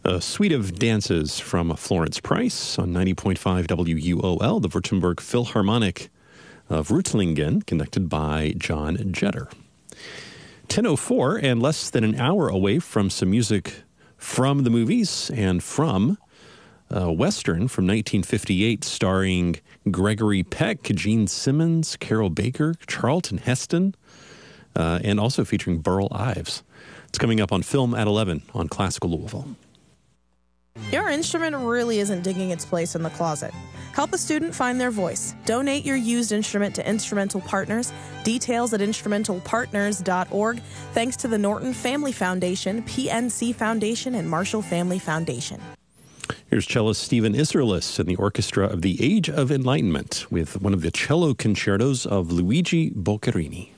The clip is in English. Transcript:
A suite of dances from Florence Price on 90.5 WUOL, the Württemberg Philharmonic of Reutlingen, conducted by John Jetter. 10:04, and less than an hour away from some music from the movies and from a Western from 1958 starring Gregory Peck, Gene Simmons, Carol Baker, Charlton Heston, and also featuring Burl Ives. It's coming up on Film at 11 on Classical Louisville. Your instrument really isn't digging its place in the closet. Help a student find their voice. Donate your used instrument to Instrumental Partners. Details at instrumentalpartners.org. Thanks to the Norton Family Foundation, PNC Foundation, and Marshall Family Foundation. Here's cellist Stephen Isserlis and the orchestra of the Age of Enlightenment with one of the cello concertos of Luigi Boccherini.